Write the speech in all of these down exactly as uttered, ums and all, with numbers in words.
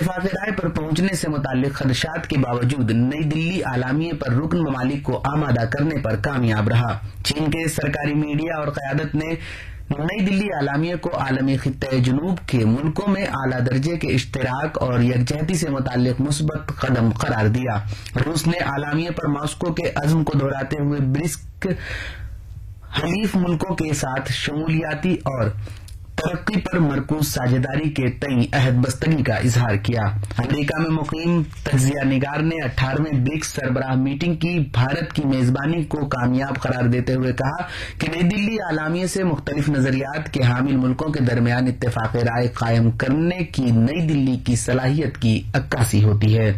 اتفاق رائے پر پہنچنے سے متعلق خدشات کے باوجود نئی دلی اعلامیے پر رکن ممالک کو آمادہ کرنے پر کامیاب رہا۔ چین کے سرکاری میڈیا اور قیادت نے نئی دلی اعلامیے کو عالمی خطہ جنوب کے ملکوں میں اعلیٰ درجے کے اشتراک اور یکجہتی سے متعلق مثبت قدم قرار دیا۔ روس نے اعلامیے پر ماسکو کے عزم کو دہراتے ہوئے برسک حلیف ملکوں کے ساتھ شمولیاتی اور ترقی پر مرکوز ساجھیداری کے تئیں عہد بستگی کا اظہار کیا۔ امریکہ میں مقیم تجزیہ نگار نے اٹھارہویں برکس سربراہ میٹنگ کی بھارت کی میزبانی کو کامیاب قرار دیتے ہوئے کہا کہ نئی دلی اعلامیے سے مختلف نظریات کے حامل ملکوں کے درمیان اتفاق رائے قائم کرنے کی نئی دلی کی صلاحیت کی عکاسی ہوتی ہے۔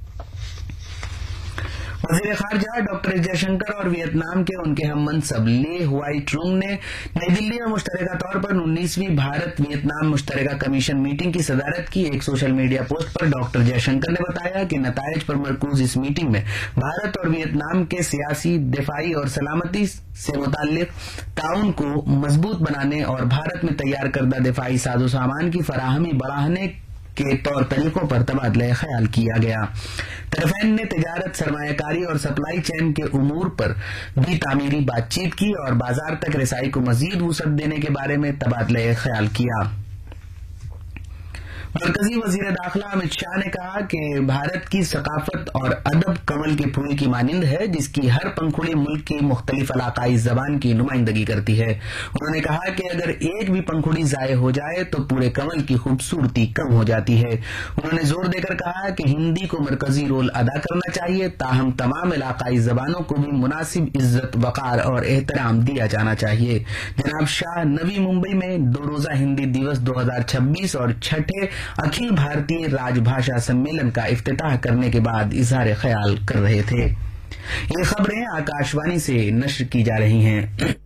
وزیر خارجہ ڈاکٹر جے شنکر اور ویتنام کے ان کے ہم منصب لے ہوئی ٹرونگ نے نئی دلی میں مشترکہ طور پر انیسویں بھارت ویتنام مشترکہ کمیشن میٹنگ کی صدارت کی۔ ایک سوشل میڈیا پوسٹ پر ڈاکٹر جے شنکر نے بتایا کہ نتائج پر مرکوز اس میٹنگ میں بھارت اور ویتنام کے سیاسی، دفاعی اور سلامتی سے متعلق تعاون کو مضبوط بنانے اور بھارت میں تیار کردہ دفاعی ساز و سامان کی فراہمی بڑھانے کے طور طریقوں پر تبادلہ خیال کیا گیا۔ طرفین نے تجارت، سرمایہ کاری اور سپلائی چین کے امور پر بھی تعمیری بات چیت کی اور بازار تک رسائی کو مزید وسعت دینے کے بارے میں تبادلہ خیال کیا۔ مرکزی وزیر داخلہ امت شاہ نے کہا کہ بھارت کی ثقافت اور ادب کمل کے پھول کی مانند ہے جس کی ہر پنکھڑی ملک کی مختلف علاقائی زبان کی نمائندگی کرتی ہے۔ انہوں نے کہا کہ اگر ایک بھی پنکھڑی ضائع ہو جائے تو پورے کمل کی خوبصورتی کم ہو جاتی ہے۔ انہوں نے زور دے کر کہا کہ ہندی کو مرکزی رول ادا کرنا چاہیے، تاہم تمام علاقائی زبانوں کو بھی مناسب عزت، وقار اور احترام دیا جانا چاہیے۔ جناب شاہ نوی ممبئی میں دو روزہ ہندی دیوس دو ہزار چھبیس اور چھٹے اکھل بھارتی راج بھاشا سمیلن کا افتتاح کرنے کے بعد اظہار خیال کر رہے تھے۔ یہ خبریں آکاش وانی سے نشر کی جا رہی ہیں۔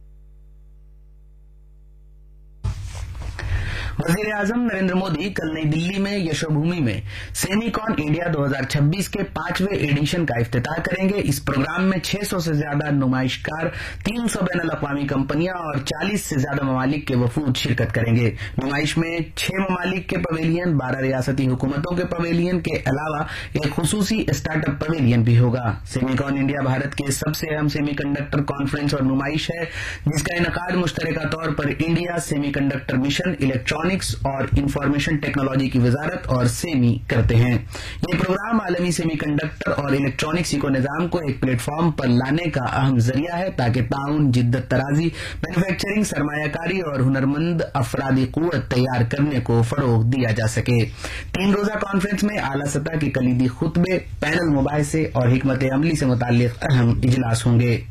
وزیر اعظم نریندر مودی کل نئی دلی میں یشو بھومی میں سیمی کون انڈیا دو ہزار چھبیس کے پانچویں ایڈیشن کا افتتاح کریں گے۔ اس پروگرام میں چھ سو سے زیادہ نمائش کار، تین سو بین الاقوامی کمپنیاں اور چالیس سے زیادہ ممالک کے وفود شرکت کریں گے۔ نمائش میں چھ ممالک کے پویلین، بارہ ریاستی حکومتوں کے پویلین کے علاوہ ایک خصوصی اسٹارٹ اپ پویلین بھی ہوگا۔ سیمی کون انڈیا بھارت کے سب سے اہم سیمی کنڈکٹر کانفرنس اور نمائش ہے جس کا انعقاد مشترکہ طور پر India semi conductor mission, electronics اور انفارمیشن ٹیکنالوجی کی وزارت اور سیمی کرتے ہیں۔ یہ پروگرام عالمی سیمی کنڈکٹر اور الیکٹرانکس ایکو نظام کو ایک پلیٹ فارم پر لانے کا اہم ذریعہ ہے تاکہ تعاون، جدت طرازی، مینوفیکچرنگ، سرمایہ کاری اور ہنرمند افرادی قوت تیار کرنے کو فروغ دیا جا سکے۔ تین روزہ کانفرنس میں اعلیٰ سطح کے کلیدی خطبے، پینل مباحثے اور حکمت عملی سے متعلق اہم اجلاس ہوں گے۔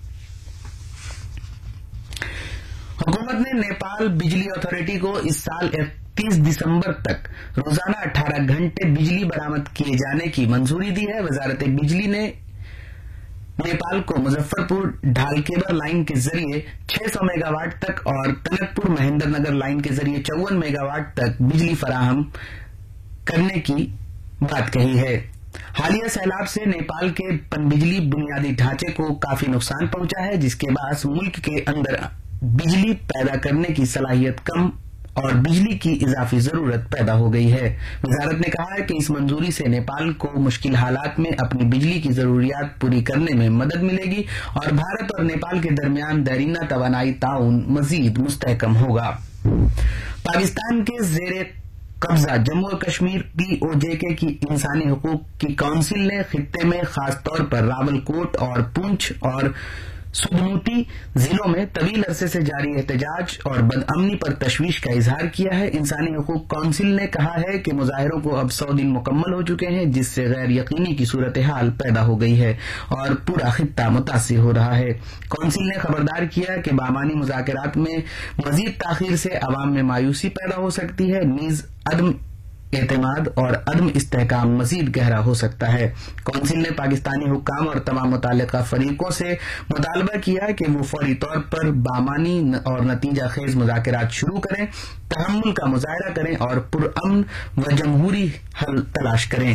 حکومت نے نیپال بجلی اتھارٹی کو اس سال اکتیس دسمبر تک روزانہ اٹھارہ گھنٹے بجلی برآمد کیے جانے کی منظوری دی ہے۔ وزارت بجلی نے نیپال کو مظفر پور ڈھال کیبل لائن کے ذریعے چھ سو میگا واٹ تک اور تنک پور مہندر نگر لائن کے ذریعے چون میگا واٹ تک بجلی فراہم کرنے کی بات کہی ہے۔ حالیہ سیلاب سے نیپال کے پن بجلی بنیادی ڈھانچے کو کافی نقصان پہنچا ہے جس کے باعث ملک کے اندر بجلی پیدا کرنے کی صلاحیت کم اور بجلی کی اضافی ضرورت پیدا ہو گئی ہے۔ وزارت نے کہا ہے کہ اس منظوری سے نیپال کو مشکل حالات میں اپنی بجلی کی ضروریات پوری کرنے میں مدد ملے گی اور بھارت اور نیپال کے درمیان دیرینہ توانائی تعاون مزید مستحکم ہوگا۔ پاکستان کے زیر قبضہ جموں و کشمیر پی او جے کے کی انسانی حقوق کی کونسل نے خطے میں خاص طور پر راول کوٹ اور پونچھ اور سودنوتی ضلعوں میں طویل عرصے سے جاری احتجاج اور بدامنی پر تشویش کا اظہار کیا ہے۔ انسانی حقوق کونسل نے کہا ہے کہ مظاہروں کو اب سو دن مکمل ہو چکے ہیں جس سے غیر یقینی کی صورتحال پیدا ہو گئی ہے اور پورا خطہ متاثر ہو رہا ہے۔ کونسل نے خبردار کیا کہ بامانی مذاکرات میں مزید تاخیر سے عوام میں مایوسی پیدا ہو سکتی ہے، نیز عدم اعتماد اور عدم استحکام مزید گہرا ہو سکتا ہے۔ کونسل نے پاکستانی حکام اور تمام متعلقہ فریقوں سے مطالبہ کیا کہ وہ فوری طور پر بامانی اور نتیجہ خیز مذاکرات شروع کریں، تحمل کا مظاہرہ کریں اور پرامن و جمہوری حل تلاش کریں۔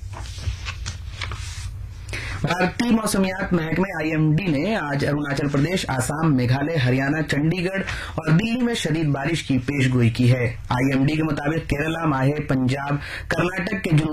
بھارتی موسمیات محکمہ آئی ایم ڈی نے آج اروناچل پردیش، آسام، میگھالیہ، ہریانہ، چنڈی گڑھ اور دلی میں شدید بارش کی پیش گوئی کی ہے۔ آئی ایم ڈی کے مطابق کیرلا، ماہے، پنجاب، کرناٹک کے